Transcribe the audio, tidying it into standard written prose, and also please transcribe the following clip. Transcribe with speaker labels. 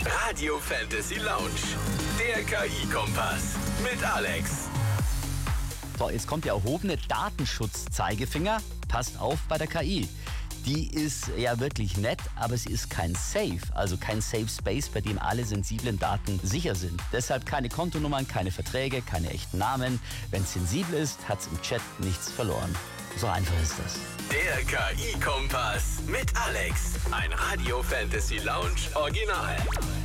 Speaker 1: Radio Fantasy Lounge. Der KI-Kompass. Mit Alex.
Speaker 2: So, jetzt kommt der erhobene Datenschutz-Zeigefinger. Passt auf bei der KI. Die ist ja wirklich nett, aber sie ist kein Safe, also kein Safe Space, bei dem alle sensiblen Daten sicher sind. Deshalb keine Kontonummern, keine Verträge, keine echten Namen. Wenn es sensibel ist, hat's im Chat nichts verloren. So einfach ist das.
Speaker 1: Der KI-Kompass mit Alex. Ein Radio Fantasy Lounge Original.